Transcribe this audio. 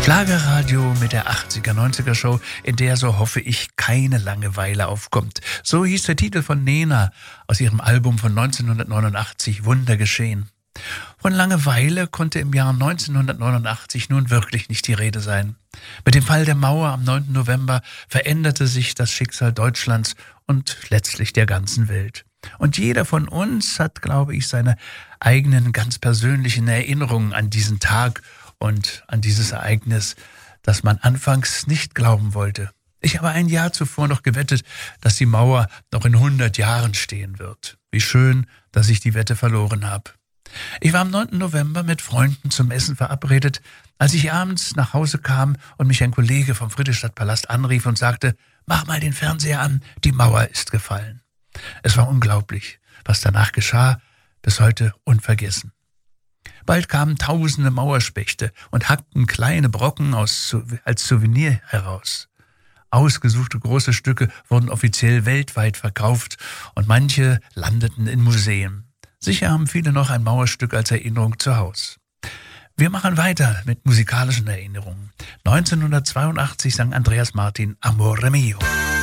Schlagerradio mit der 80er, 90er Show, in der, so hoffe ich, keine Langeweile aufkommt. So hieß der Titel von Nena aus ihrem Album von 1989, Wunder geschehen. Von Langeweile konnte im Jahr 1989 nun wirklich nicht die Rede sein. Mit dem Fall der Mauer am 9. November veränderte sich das Schicksal Deutschlands und letztlich der ganzen Welt. Und jeder von uns hat, glaube ich, seine eigenen ganz persönlichen Erinnerungen an diesen Tag und an dieses Ereignis, das man anfangs nicht glauben wollte. Ich habe ein Jahr zuvor noch gewettet, dass die Mauer noch in 100 Jahren stehen wird. Wie schön, dass ich die Wette verloren habe. Ich war am 9. November mit Freunden zum Essen verabredet, als ich abends nach Hause kam und mich ein Kollege vom Friedrichstadtpalast anrief und sagte, mach mal den Fernseher an, die Mauer ist gefallen. Es war unglaublich, was danach geschah, bis heute unvergessen. Bald kamen tausende Mauerspechte und hackten kleine Brocken als Souvenir heraus. Ausgesuchte große Stücke wurden offiziell weltweit verkauft und manche landeten in Museen. Sicher haben viele noch ein Mauerstück als Erinnerung zu Hause. Wir machen weiter mit musikalischen Erinnerungen. 1982 sang Andreas Martin Amore Mio.